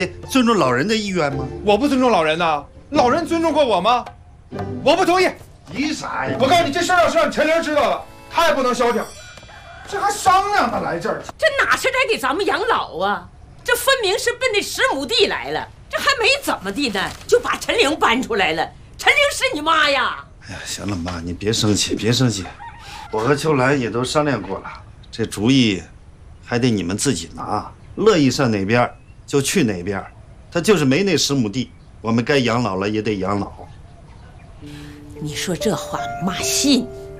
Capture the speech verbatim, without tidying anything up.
尊重老人的意愿吗？ 我不尊重老人呐，老人尊重过我吗？我不同意。 你啥呀？ 我告诉你，这事儿要是让陈玲知道了，她也不能消停。这还商量呢，来这儿？ 这哪是来给咱们养老啊？这分明是奔那十亩地来了。这还没怎么地呢，就把陈玲搬出来了。陈玲是你妈呀！ 哎呀，行了，妈，你别生气，别生气。我和秋兰也都商量过了，这主意还得你们自己拿，乐意上哪边就去哪边。他就是没那十亩地，我们该养老了也得养老。 你说这话妈信？